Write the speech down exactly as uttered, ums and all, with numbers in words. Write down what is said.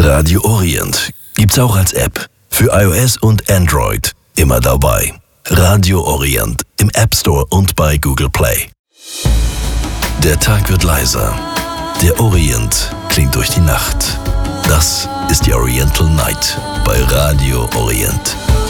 Radio Orient gibt's auch als App. Für iOS und Android. Immer dabei. Radio Orient im App Store und bei Google Play. Der Tag wird leiser. Der Orient klingt durch die Nacht. Das ist die Oriental Night bei Radio Orient.